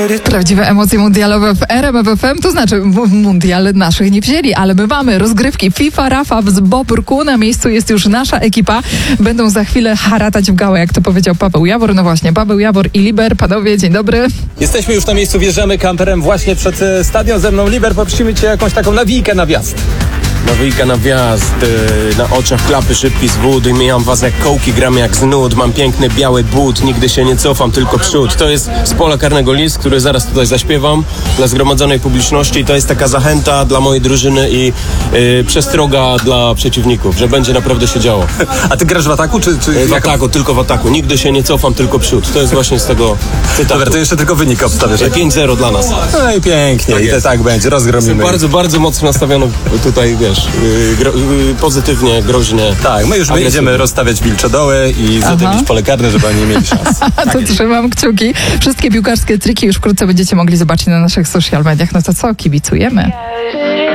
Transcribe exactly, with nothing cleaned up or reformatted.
Prawdziwe emocje mundialowe w R M F F M, to znaczy w mundial naszych nie wzięli, ale my mamy rozgrywki FIFA Rafa z Bobrku. Na miejscu jest już nasza ekipa. Będą za chwilę haratać w gałę, jak to powiedział Paweł Jawor. No właśnie, Paweł Jawor i Liber. Panowie, dzień dobry. Jesteśmy już na miejscu, wjeżdżamy kamperem właśnie przed e, stadion. Ze mną Liber, poprosimy cię jakąś taką nawijkę na wjazd. Nawijka na wjazd, yy, na oczach klapy szybki z wód, mijam was jak kołki, gram jak z nud, mam piękny biały but, nigdy się nie cofam, tylko przód. To jest z pola karnego list, który zaraz tutaj zaśpiewam dla zgromadzonej publiczności. To jest taka zachęta dla mojej drużyny i yy, przestroga dla przeciwników, że będzie naprawdę się działo. A ty grasz w ataku, czy... czy W jaka... ataku, tylko w ataku, nigdy się nie cofam, tylko przód. To jest właśnie z tego cytatu. Dobra, to jeszcze tylko wynik obstawiasz. pięć zero dla nas. No i pięknie, tak i to tak będzie, rozgromimy. Bardzo, bardzo mocno nastawiono tutaj, wiesz, yy, gro, yy, pozytywnie, groźnie. Tak, my już my idziemy rozstawiać wilczodoły i zadymić pole karne, żeby oni nie mieli szans. Tak to jest. Trzymam kciuki. Wszystkie piłkarskie triki już wkrótce będziecie mogli zobaczyć na naszych social mediach. No to co, kibicujemy?